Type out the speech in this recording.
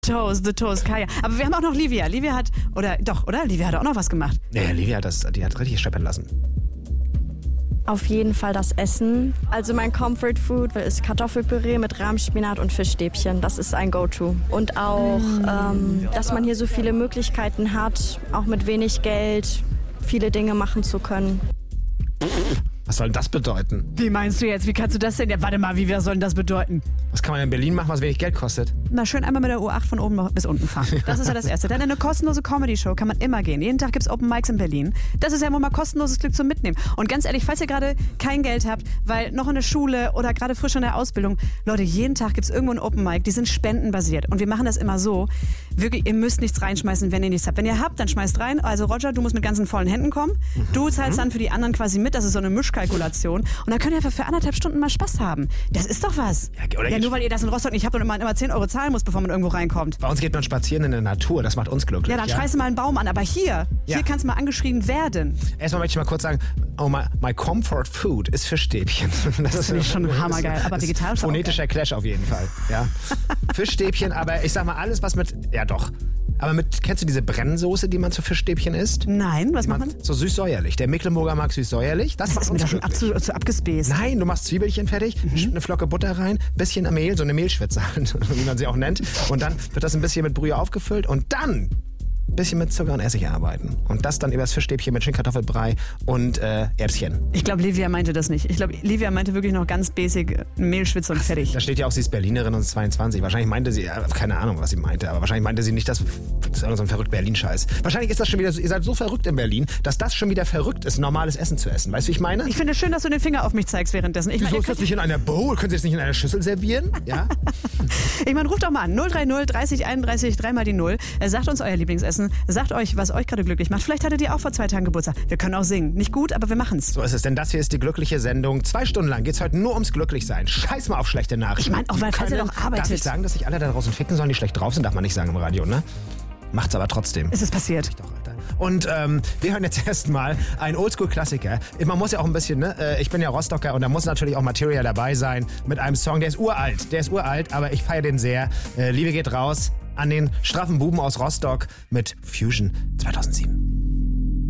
The Toast, Kaya. Aber wir haben auch noch Livia. Livia hat auch noch was gemacht. Ja, Livia hat richtig scheppern lassen. Auf jeden Fall das Essen. Also mein Comfort Food ist Kartoffelpüree mit Rahmspinat und Fischstäbchen. Das ist ein Go-To. Und auch, dass man hier so viele Möglichkeiten hat, auch mit wenig Geld viele Dinge machen zu können. Was soll denn das bedeuten? Wie meinst du jetzt? Wie kannst du das denn? Ja, warte mal, was soll denn das bedeuten? Was kann man in Berlin machen, was wenig Geld kostet? Na, schön einmal mit der U8 von oben bis unten fahren. Das ist ja das Erste. Dann in eine kostenlose Comedy-Show kann man immer gehen. Jeden Tag gibt's Open Mics in Berlin. Das ist ja wohl mal kostenloses Glück zum Mitnehmen. Und ganz ehrlich, falls ihr gerade kein Geld habt, weil noch in der Schule oder gerade frisch in der Ausbildung, Leute, jeden Tag gibt's irgendwo ein Open Mic. Die sind spendenbasiert. Und wir machen das immer so. Wirklich, ihr müsst nichts reinschmeißen, wenn ihr nichts habt. Wenn ihr habt, dann schmeißt rein. Also Roger, du musst mit ganzen vollen Händen kommen. Du zahlst dann für die anderen quasi mit. Das ist so eine Mischkalkulation. Und dann könnt ihr einfach für 1,5 Stunden mal Spaß haben. Das ist doch was. Ja, nur weil ihr das in Rostock nicht habt und immer 10 Euro zahlen muss, bevor man irgendwo reinkommt. Bei uns geht man spazieren in der Natur, das macht uns glücklich. Ja, dann schmeißt du mal einen Baum an, aber hier kannst du mal angeschrieben werden. Erstmal möchte ich mal kurz sagen, my comfort food ist Fischstäbchen. Das finde ich schon hammergeil, aber vegetarisch auch. Phonetischer Clash auf jeden Fall. Ja. Fischstäbchen, aber ich sag mal alles, was mit, ja doch. Aber kennst du diese Brennsoße, die man zu Fischstäbchen isst? Nein, was macht man? So süß-säuerlich. Der Mecklenburger mag süß-säuerlich. Das ist mir doch schon zu abgespaced. Nein, du machst Zwiebelchen fertig, eine Flocke Butter rein, bisschen Mehl, so eine Mehlschwitze, wie man sie auch nennt. Und dann wird das ein bisschen mit Brühe aufgefüllt und dann ein bisschen mit Zucker und Essig arbeiten. Und das dann übers Fischstäbchen mit Schinkenkartoffelbrei und Erbschen. Ich glaube, Livia meinte das nicht. Ich glaube, Livia meinte wirklich noch ganz basic Mehlschwitze und fertig. Da steht ja auch, sie ist Berlinerin und ist 22. Wahrscheinlich meinte sie, keine Ahnung, was sie meinte, aber wahrscheinlich meinte sie nicht, das ist so ein verrückt Berlin-Scheiß. Wahrscheinlich ist das schon wieder, ihr seid so verrückt in Berlin, dass das schon wieder verrückt ist, normales Essen zu essen. Weißt du, wie ich meine? Ich finde es schön, dass du den Finger auf mich zeigst währenddessen. Wieso ist das nicht in einer Bowl? Können Sie das nicht in einer Schüssel servieren? Ja? Ich meine, ruft doch mal an. 030 30 31 3 mal die 0. Sagt uns euer Lieblingsessen. Sagt euch, was euch gerade glücklich macht. Vielleicht hattet ihr auch vor 2 Tagen Geburtstag. Wir können auch singen. Nicht gut, aber wir machen's. So ist es, denn das hier ist die glückliche Sendung. 2 Stunden lang geht's heute nur ums Glücklichsein. Scheiß mal auf schlechte Nachrichten. Ich meine, auch weil falls ihr doch arbeitet. Darf ich sagen, dass sich alle da draußen ficken sollen, die schlecht drauf sind? Darf man nicht sagen im Radio, ne? Macht's aber trotzdem. Ist es passiert? Und wir hören jetzt erstmal einen Oldschool-Klassiker. Man muss ja auch ein bisschen, ne? Ich bin ja Rostocker und da muss natürlich auch Material dabei sein mit einem Song, der ist uralt, aber ich feiere den sehr. Liebe geht raus an den straffen Buben aus Rostock mit Fusion 2007.